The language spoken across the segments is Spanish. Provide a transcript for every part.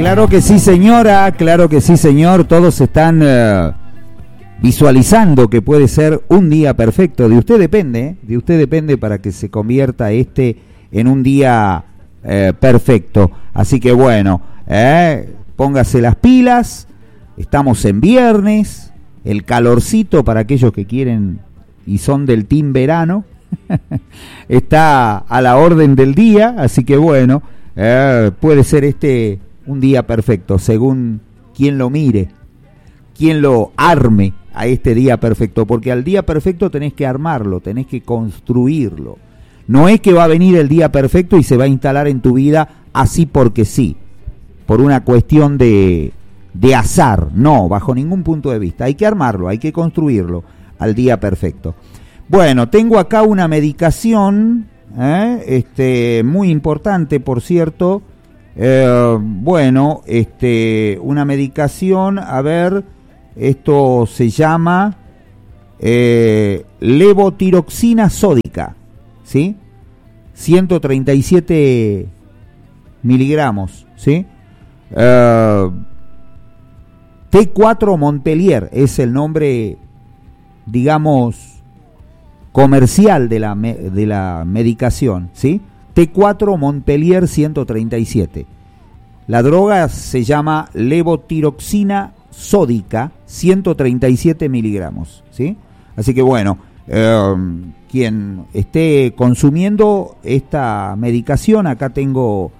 Claro que sí, señora, claro que sí, señor. Todos están visualizando que puede ser un día perfecto. De usted depende para que se convierta en un día perfecto. Así que bueno, póngase las pilas. Estamos en viernes. El calorcito para aquellos que quieren y son del team verano está a la orden del día. Así que bueno, puede ser un día perfecto según quien lo mire, quien lo arme a este día perfecto, porque al día perfecto tenés que armarlo, tenés que construirlo. No es que va a venir el día perfecto y se va a instalar en tu vida así porque sí, por una cuestión de azar. No, bajo ningún punto de vista. Hay que armarlo, hay que construirlo al día perfecto. Bueno, tengo acá una medicación, muy importante, por cierto. Una medicación, a ver, esto se llama levotiroxina sódica, ¿sí? 137 miligramos, ¿sí? T4 Montpellier es el nombre, digamos, comercial de la medicación, ¿sí? T4 Montpellier 137. La droga se llama levotiroxina sódica, 137 miligramos, ¿sí? Así que bueno, quien esté consumiendo esta medicación, acá tengo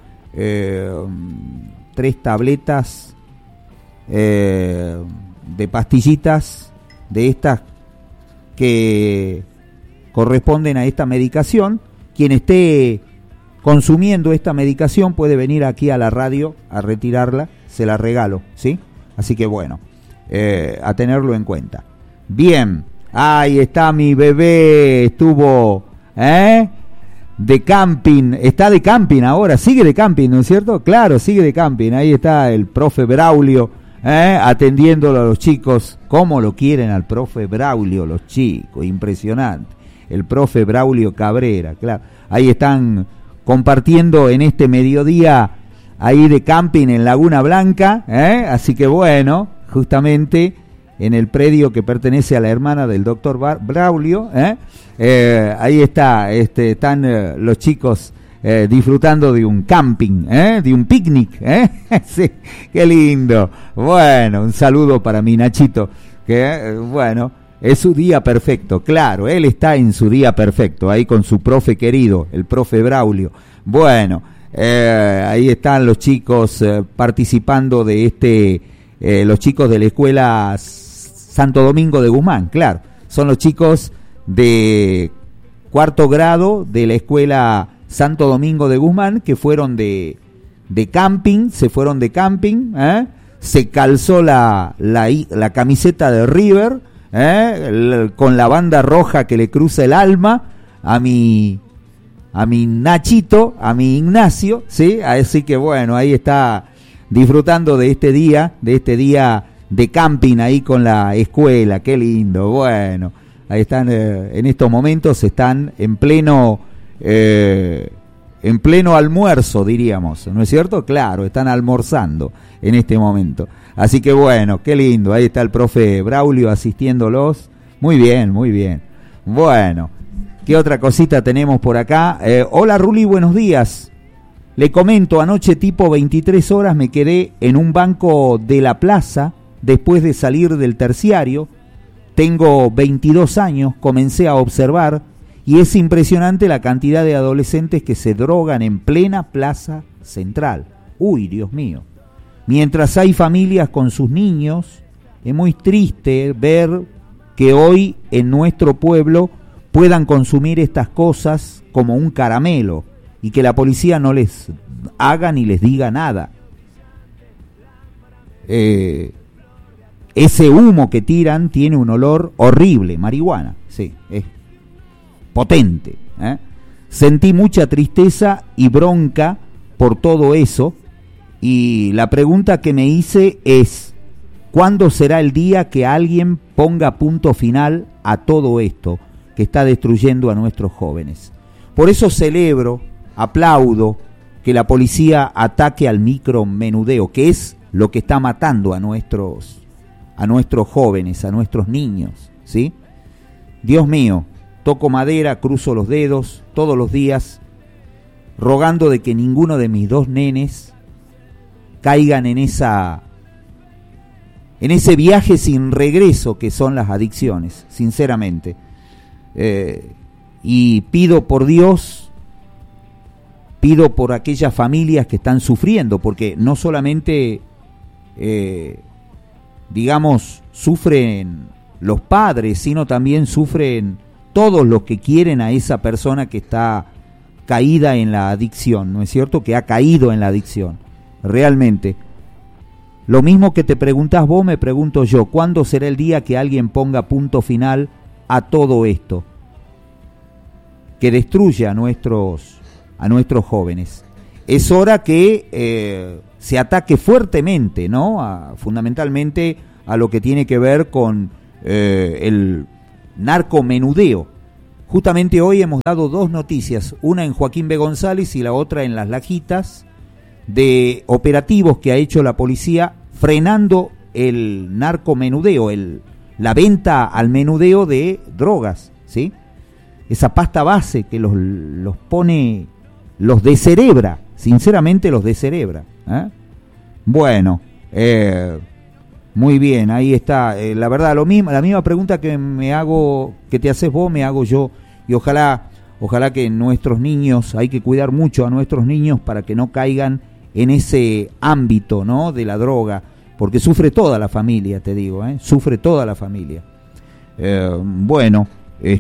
3 tabletas de pastillitas de estas que corresponden a esta medicación. Quien esté consumiendo esta medicación puede venir aquí a la radio a retirarla, se la regalo, ¿sí? Así que bueno, a tenerlo en cuenta. Bien, ahí está mi bebé, estuvo de camping, está de camping ahora, sigue de camping, ¿no es cierto? Claro, sigue de camping, ahí está el profe Braulio, atendiéndolo a los chicos. ¿Cómo lo quieren al profe Braulio los chicos? Impresionante. El profe Braulio Cabrera, claro. Ahí están compartiendo en este mediodía ahí de camping en Laguna Blanca, así que bueno, justamente en el predio que pertenece a la hermana del doctor Braulio, ahí están los chicos disfrutando de un camping, de un picnic, sí, qué lindo. Bueno, un saludo para mi Nachito, que bueno, es su día perfecto, claro, él está en su día perfecto, ahí con su profe querido, el profe Braulio. Bueno, ahí están los chicos participando de los chicos de la escuela Santo Domingo de Guzmán, claro, son los chicos de 4º grado de la escuela Santo Domingo de Guzmán que fueron de camping, se calzó la camiseta de River, con la banda roja que le cruza el alma a mi Nachito, a mi Ignacio, ¿sí? Así que bueno, ahí está disfrutando de este día de camping ahí con la escuela, qué lindo. Bueno, ahí están, en estos momentos están en pleno almuerzo, diríamos, ¿no es cierto? Claro, están almorzando en este momento. Así que bueno, qué lindo, ahí está el profe Braulio asistiéndolos. Muy bien, muy bien. Bueno, ¿qué otra cosita tenemos por acá? Hola Ruli, buenos días. Le comento, anoche tipo 23 horas me quedé en un banco de la plaza después de salir del terciario. Tengo 22 años, comencé a observar y es impresionante la cantidad de adolescentes que se drogan en plena plaza central. Uy, Dios mío. Mientras hay familias con sus niños, es muy triste ver que hoy en nuestro pueblo puedan consumir estas cosas como un caramelo y que la policía no les haga ni les diga nada. Ese humo que tiran tiene un olor horrible, marihuana, sí, es potente. Sentí mucha tristeza y bronca por todo eso. Y la pregunta que me hice es, ¿cuándo será el día que alguien ponga punto final a todo esto que está destruyendo a nuestros jóvenes? Por eso celebro, aplaudo que la policía ataque al micromenudeo, que es lo que está matando a nuestros jóvenes, a nuestros niños, ¿sí? Dios mío, toco madera, cruzo los dedos todos los días, rogando de que ninguno de mis dos nenes caigan en ese viaje sin regreso que son las adicciones, sinceramente. Y pido por Dios, pido por aquellas familias que están sufriendo, porque no solamente, sufren los padres, sino también sufren todos los que quieren a esa persona que está caída en la adicción, ¿no es cierto? Que ha caído en la adicción, realmente. Lo mismo que te preguntás vos, me pregunto yo, ¿cuándo será el día que alguien ponga punto final a todo esto? Que destruya a nuestros jóvenes. Es hora que se ataque fuertemente, ¿no? Fundamentalmente a lo que tiene que ver con el narcomenudeo. Justamente hoy hemos dado dos noticias, una en Joaquín B. González y la otra en Las Lajitas, de operativos que ha hecho la policía frenando el narcomenudeo, la venta al menudeo de drogas, ¿sí? Esa pasta base que los pone, los descerebra, sinceramente los descerebra, ¿eh? Bueno, muy bien, ahí está. La verdad, la misma pregunta que te haces vos, me hago yo, y ojalá que nuestros niños, hay que cuidar mucho a nuestros niños para que no caigan en ese ámbito, ¿no?, de la droga, porque sufre toda la familia, te digo, sufre toda la familia. Bueno,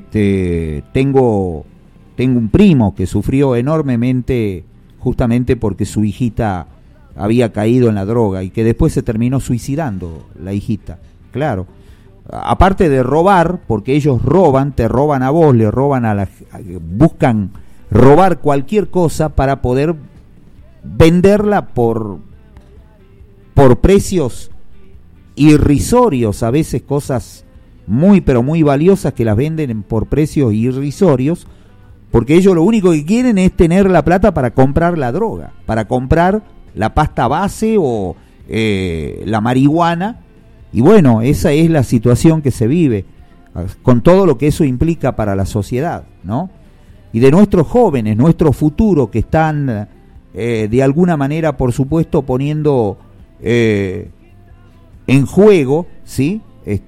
tengo un primo que sufrió enormemente justamente porque su hijita había caído en la droga y que después se terminó suicidando la hijita, claro. Aparte de robar, porque ellos roban, te roban a vos, le roban buscan robar cualquier cosa para poder venderla por precios irrisorios, a veces cosas muy pero muy valiosas que las venden por precios irrisorios, porque ellos lo único que quieren es tener la plata para comprar la droga, para comprar la pasta base o la marihuana, y bueno, esa es la situación que se vive, con todo lo que eso implica para la sociedad, ¿no? Y de nuestros jóvenes, nuestro futuro, que están de alguna manera, por supuesto, poniendo en juego, ¿sí?,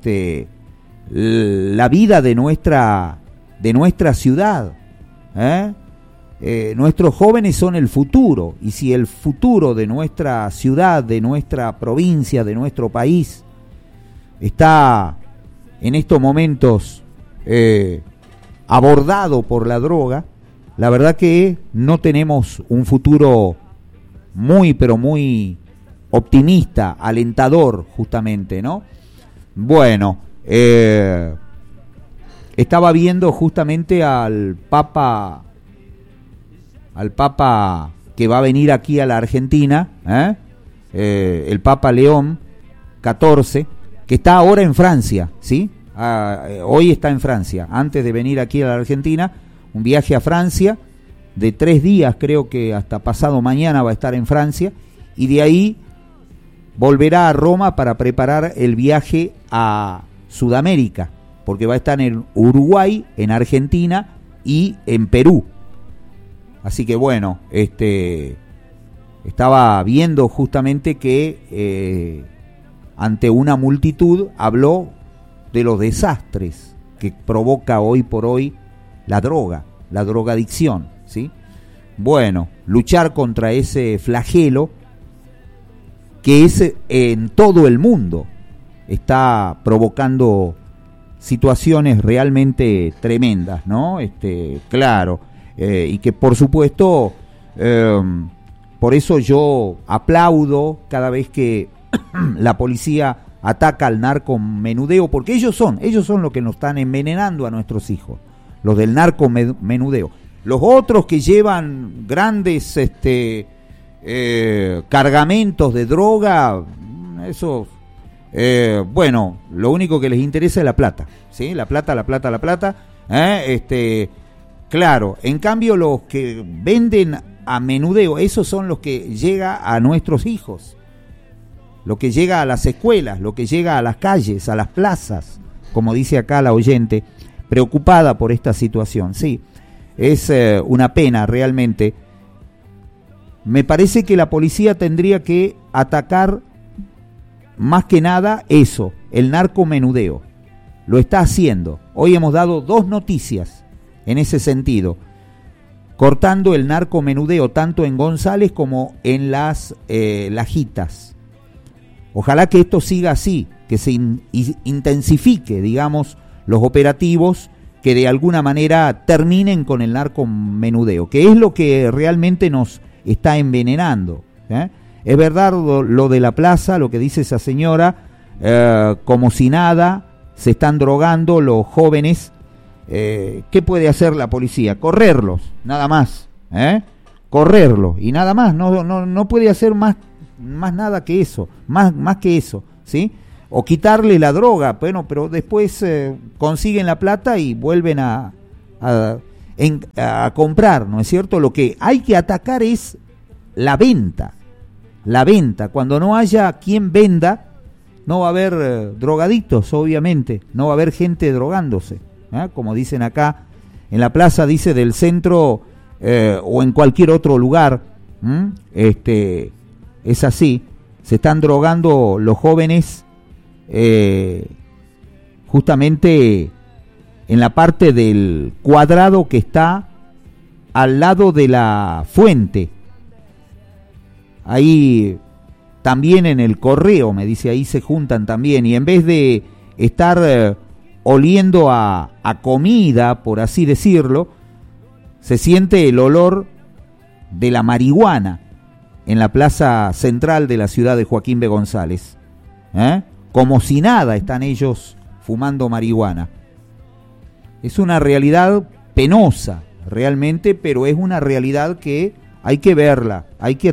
la vida de nuestra ciudad, nuestros jóvenes son el futuro, y si el futuro de nuestra ciudad, de nuestra provincia, de nuestro país está en estos momentos abordado por la droga, la verdad que no tenemos un futuro muy pero muy optimista, alentador, justamente, ¿no? Bueno, estaba viendo justamente al Papa que va a venir aquí a la Argentina, el Papa León XIV, que está ahora en Francia, ¿sí? Hoy está en Francia, antes de venir aquí a la Argentina, un viaje a Francia de 3 días, creo que hasta pasado mañana va a estar en Francia, y de ahí volverá a Roma para preparar el viaje a Sudamérica, porque va a estar en Uruguay, en Argentina y en Perú. Así que bueno, estaba viendo justamente que ante una multitud habló de los desastres que provoca hoy por hoy la drogadicción, ¿sí? Bueno, luchar contra ese flagelo que es en todo el mundo, está provocando situaciones realmente tremendas, ¿no? Claro, y que por supuesto, por eso yo aplaudo cada vez que la policía ataca al narcomenudeo, porque ellos son los que nos están envenenando a nuestros hijos, los del narcomenudeo. Los otros que llevan grandes cargamentos de droga, esos, bueno, lo único que les interesa es la plata, ¿sí? La plata. Claro, en cambio los que venden a menudeo, esos son los que llega a nuestros hijos, lo que llega a las escuelas, lo que llega a las calles, a las plazas, como dice acá la oyente, preocupada por esta situación. Sí, es una pena realmente. Me parece que la policía tendría que atacar más que nada eso, el narcomenudeo. Lo está haciendo. Hoy hemos dado 2 noticias en ese sentido, cortando el narcomenudeo tanto en González como en las Lajitas. Ojalá que esto siga así, que se intensifique, digamos, los operativos que de alguna manera terminen con el narcomenudeo, que es lo que realmente nos está envenenando. Es verdad lo de la plaza, lo que dice esa señora, como si nada, se están drogando los jóvenes. ¿Qué puede hacer la policía? Correrlos, nada más, correrlos y nada más, no puede hacer más nada que eso, más que eso, ¿sí? O quitarle la droga, bueno, pero después consiguen la plata y vuelven a comprar, ¿no es cierto? Lo que hay que atacar es la venta. Cuando no haya quien venda, no va a haber drogadictos, obviamente, no va a haber gente drogándose, como dicen acá en la plaza, dice, del centro o en cualquier otro lugar. Es así, se están drogando los jóvenes justamente en la parte del cuadrado que está al lado de la fuente. Ahí también en el correo, me dice, ahí se juntan también, y en vez de estar oliendo a comida, por así decirlo, se siente el olor de la marihuana en la plaza central de la ciudad de Joaquín B. González. Como si nada están ellos fumando marihuana. Es una realidad penosa, realmente, pero es una realidad que hay que verla, hay que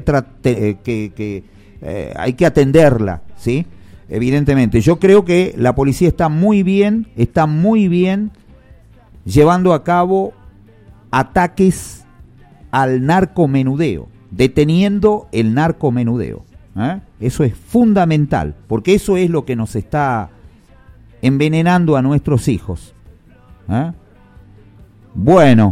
atenderla, ¿sí? Evidentemente. Yo creo que la policía está muy bien llevando a cabo ataques al narcomenudeo, deteniendo el narcomenudeo. Eso es fundamental, porque eso es lo que nos está envenenando a nuestros hijos. Bueno,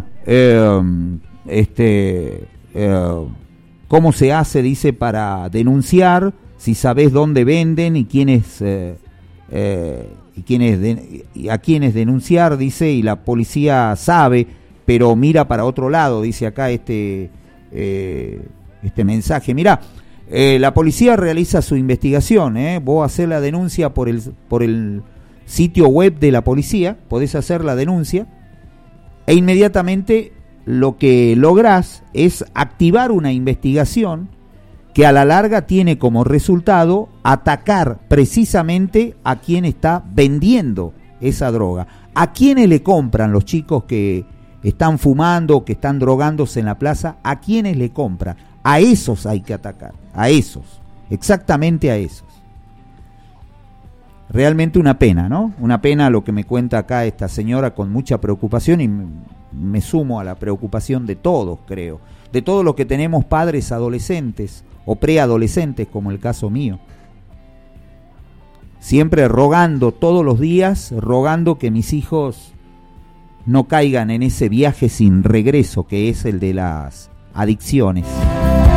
¿cómo se hace? Dice, para denunciar, si sabés dónde venden y a quiénes denunciar, dice, y la policía sabe, pero mira para otro lado, dice acá este mensaje. Mirá, la policía realiza su investigación, vos hacés la denuncia por el sitio web de la policía, podés hacer la denuncia, e inmediatamente lo que lográs es activar una investigación que a la larga tiene como resultado atacar precisamente a quien está vendiendo esa droga, a quienes le compran los chicos que están fumando, que están drogándose en la plaza, a quienes le compran. A esos hay que atacar, a esos, exactamente a esos. Realmente una pena, ¿no? Una pena lo que me cuenta acá esta señora, con mucha preocupación, y me sumo a la preocupación de todos, creo, de todos los que tenemos padres adolescentes o preadolescentes, como el caso mío. Siempre rogando, todos los días, rogando que mis hijos no caigan en ese viaje sin regreso que es el de las adicciones.